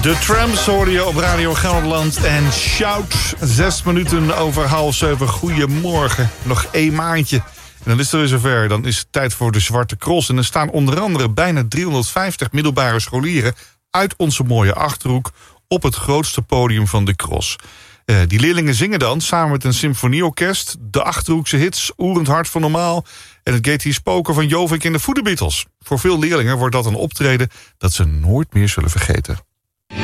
De Tramps hoorde je op Radio Gelderland en Shout. 6 minuten over 6:30. Goedemorgen. Nog 1 maandje. En dan is het weer zover. Dan is het tijd voor de Zwarte Cross. En er staan onder andere bijna 350 middelbare scholieren uit onze mooie Achterhoek op het grootste podium van de Cross. Die leerlingen zingen dan samen met een symfonieorkest de Achterhoekse hits Oerend Hart van Normaal en het Get Hier Spoken van Jovink en de Voederbeatles. Voor veel leerlingen wordt dat een optreden dat ze nooit meer zullen vergeten.